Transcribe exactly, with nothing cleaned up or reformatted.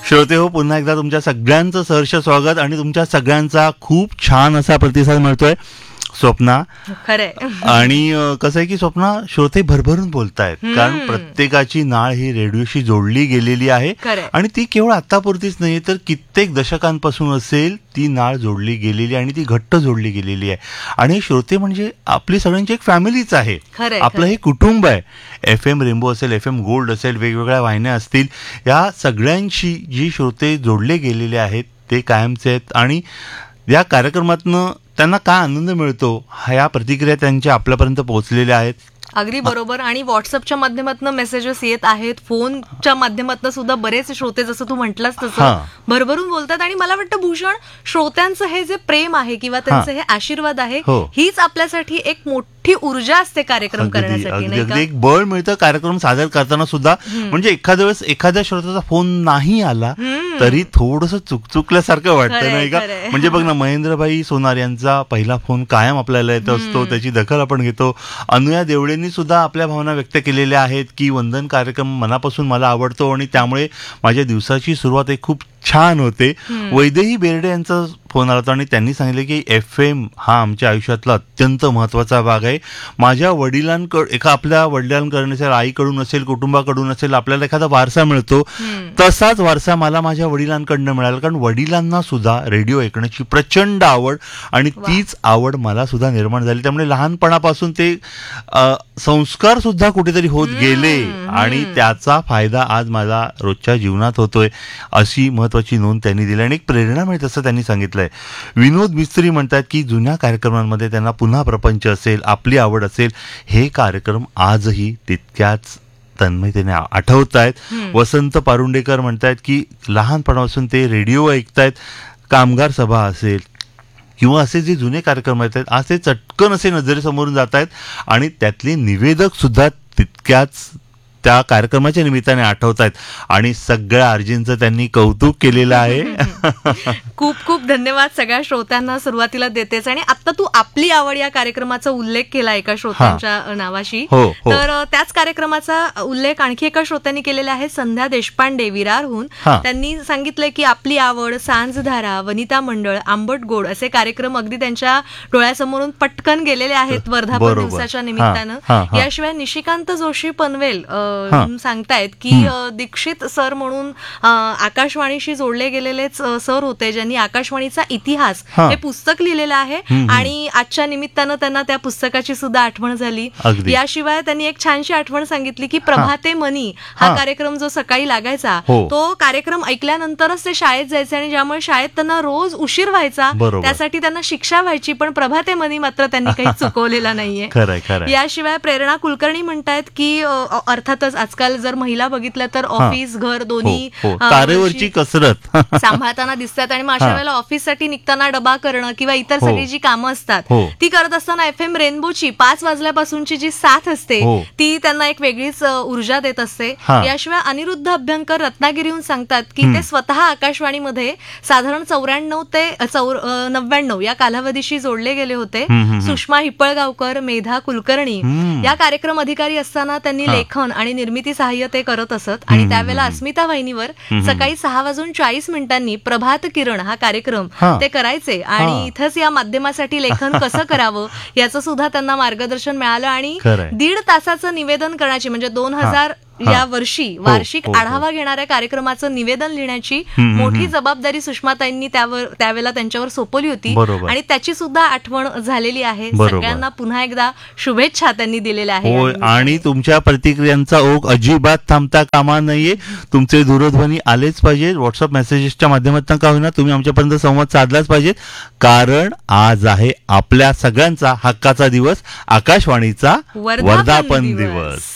श्रोते हो, पुन्हा एकदा तुमच्या सगळ्यांचं सहर्ष स्वागत आणि तुमच्या सगळ्यांचा खूप छान असा प्रतिसाद मिळतोय. स्वप्ना, खरंय. आणि कसं आहे की स्वप्ना, श्रोते भरभरून बोलतायत कारण प्रत्येकाची नाळ ही रेडिओशी जोडली गेलेली आहे आणि ती केवळ आतापुरतीच नाही तर कित्येक दशकांपासून असेल ती नाळ जोडली गेलेली आणि ती घट्ट जोडली गेलेली आहे. आणि श्रोते म्हणजे आपली सगळ्यांची एक फॅमिलीच आहे, आपलं हे कुटुंब आहे. एफ एम रेनबो असेल, एफ एम गोल्ड असेल, वेगवेगळ्या वाहिन्या असतील, या सगळ्यांशी जी श्रोते जोडले गेलेले आहेत ते कायमचे आहेत. आणि या कार्यक्रमातनं त्यांना काय आनंद मिळतो ह्या प्रतिक्रिया त्यांच्या आपल्यापर्यंत पोहोचलेल्या आहेत. अगदी बरोबर. आणि व्हॉट्सअपच्या माध्यमातून मेसेजेस येत आहेत, फोनच्या माध्यमातून सुद्धा बरेच श्रोते जसं तू म्हटलंस तसं भरभरून बोलतात. आणि मला वाटतं भूषण, श्रोत्यांचं हे जे प्रेम आहे किंवा त्यांचं हे आशीर्वाद आहे, हीच आपल्यासाठी एक मोठी ऊर्जा असते कार्यक्रम करण्यासाठी, नाही का? एक बळ मिळतं कार्यक्रम सादर करताना सुद्धा. म्हणजे एखाद्या वेळेस एखाद्या श्रोत्याचा फोन नाही आला तरी थोडंसं चुकचुकल्यासारखं वाटतं, नाही का? म्हणजे बघ ना, महेंद्रभाई सोनार यांचा पहिला फोन कायम आपल्याला येत असतो, त्याची दखल आपण घेतो. अनुया देवळेंनी सुद्धा आपल्या भावना व्यक्त केलेल्या आहेत की वंदन कार्यक्रम मनापासून मला आवडतो आणि त्यामुळे माझ्या दिवसाची सुरुवात एक खूप छान होते. वैदेही बेर्डे यांचा फोन आला होता आणि त्यांनी सांगितले की एफ एम हा आमच्या आयुष्यातला अत्यंत महत्वाचा भाग आहे. माझ्या वडिलांकडून, एका आपल्या वडिलांकडून असेल, आईकडून असेल, कुटुंबाकडून असेल, आपल्याला एखादा वारसा मिळतो, तसाच वारसा मला माझ्या वडिलांकडनं मिळाला. कारण वडिलांना सुद्धा रेडिओ ऐकण्याची प्रचंड आवड आणि तीच आवड मला सुद्धा निर्माण झाली. त्यामुळे लहानपणापासून ते संस्कार सुद्धा कुठेतरी होत गेले आणि त्याचा फायदा आज मला रोजच्या जीवनात होतोय, अशी महत्वाची नोंद त्यांनी दिली आणि एक प्रेरणा मिळते असं त्यांनी सांगितलंय. विनोद मिस्त्री म्हणतात की जुन्या कार्यक्रमांमध्ये त्यांना पुन्हा प्रपंच असेल, आपली आवड असेल, हे कार्यक्रम आजही तितक्याच तन्मयतेने आठवत आहेत. वसंत पारुंडेकर म्हणतात की लहानपणापासून ते रेडिओ ऐकतायत, कामगार सभा असेल किंवा असे जे जुने कार्यक्रम आहेत आज ते चटकन असे नजरेसमोरून जात आहेत आणि त्यातले निवेदक सुद्धा तितक्याच त्या कार्यक्रमाच्या निमित्ताने आठवत आहेत आणि सगळ्या आर्जींचं त्यांनी कौतुक केलेलं आहे. खूप खूप धन्यवाद सगळ्या श्रोत्यांना सुरुवातीला देतेच. आणि आता तू आपली आवड या कार्यक्रमाचा उल्लेख केला एका श्रोत्यांच्या नावाशी, तर त्याच कार्यक्रमाचा उल्लेख आणखी एका श्रोत्यांनी केलेला आहे, संध्या देशपांडे विरारहून. त्यांनी सांगितलंय की आपली आवड, सांजधारा, वनिता मंडळ, आंबट गोड असे कार्यक्रम अगदी त्यांच्या डोळ्यासमोरून पटकन गेलेले आहेत वर्धापन दिवसाच्या निमित्तानं. याशिवाय निशिकांत जोशी पनवेल सांगतायत की दीक्षित सर म्हणून आकाशवाणीशी जोडले गेलेलेच सर होते, ज्यांनी आकाशवाणीचा इतिहास हे पुस्तक लिहिलेलं आहे आणि आजच्या निमित्तानं त्यांना त्या पुस्तकाची सुद्धा आठवण झाली. याशिवाय त्यांनी एक छानशी आठवण सांगितली की प्रभाते मनी हा कार्यक्रम जो सकाळी लागायचा, तो कार्यक्रम ऐकल्यानंतरच ते शाळेत जायचे आणि ज्यामुळे शाळेत त्यांना रोज उशीर व्हायचा, त्यासाठी त्यांना शिक्षा व्हायची, पण प्रभाते मनी मात्र त्यांनी काही चुकवलेला नाहीये. याशिवाय प्रेरणा कुलकर्णी म्हणतायत की अर्थात आजकाल जर महिला बघितल्या तर ऑफिस घर दोन्ही तारेवरची कसरत सांभाळताना दिसतात आणि अशा वेळेला ऑफिससाठी निघताना डबा करणं किंवा इतर सगळी जी कामं असतात ती करत असताना एफ एम रेनबोची पाच वाजल्यापासूनची जी साथ असते ती त्यांना एक वेगळीच ऊर्जा देत असते. याशिवाय अनिरुद्ध अभ्यंकर रत्नागिरीहून सांगतात की ते स्वतः आकाशवाणीमध्ये साधारण चौऱ्याण्णव ते नव्याण्णव या कालावधीशी जोडले गेले होते. सुषमा हिप्पळगावकर, मेधा कुलकर्णी या कार्यक्रम अधिकारी असताना त्यांनी लेखन आणि निर्मिती सहाय्य ते करत असत आणि त्यावेळेला अस्मिता वाहिनीवर सकाळी सहा वाजून चाळीस मिनिटांनी प्रभात किरण हा कार्यक्रम ते करायचे आणि इथंच या माध्यमासाठी लेखन कसं करावं याचं सुद्धा त्यांना मार्गदर्शन मिळालं. आणि दीड तासाचं निवेदन करण्याची म्हणजे दोन हजार या वर्षी वार्षिक आढावा घेणाऱ्या कार्यक्रमाचं निवेदन लिहिण्याची मोठी जबाबदारी सुषमाताईंनी त्यावर त्यावेळेला त्यांच्यावर सोपवली होती आणि त्याची सुद्धा आठवण झालेली आहे. सगळ्यांना पुन्हा एकदा शुभेच्छा त्यांनी दिलेल्या आहेत. आणि तुमच्या प्रतिक्रियांचा ओघ अजिबात थांबता कामा नाहीये. तुमचे दूरध्वनी आलेच पाहिजे, व्हॉट्सअप मेसेजेसच्या माध्यमातून का होईना तुम्ही आमच्यापर्यंत संवाद साधलाच पाहिजे, कारण आज आहे आपल्या सगळ्यांचा हक्काचा दिवस, आकाशवाणीचा वर्धापन दिवस.